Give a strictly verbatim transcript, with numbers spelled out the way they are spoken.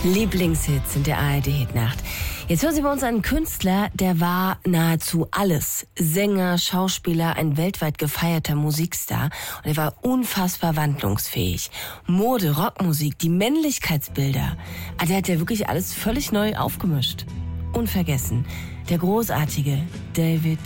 Lieblingshits in der A R D-Hitnacht. Jetzt hören Sie bei uns einen Künstler, der war nahezu alles. Sänger, Schauspieler, ein weltweit gefeierter Musikstar. Und er war unfassbar wandlungsfähig. Mode, Rockmusik, die Männlichkeitsbilder. Ah, der hat ja wirklich alles völlig neu aufgemischt. Unvergessen, der großartige David